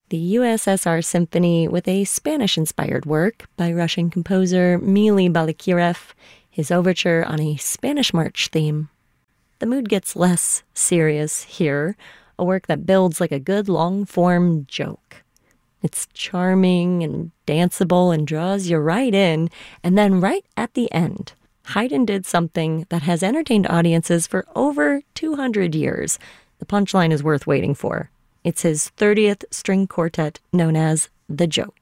the USSR Symphony with a Spanish-inspired work by Russian composer Mily Balakirev, his overture on a Spanish march theme. The mood gets less serious here, a work that builds like a good long-form joke. It's charming and danceable and draws you right in, and then right at the end, Haydn did something that has entertained audiences for over 200 years. The punchline is worth waiting for. It's his 30th string quartet known as The Joke.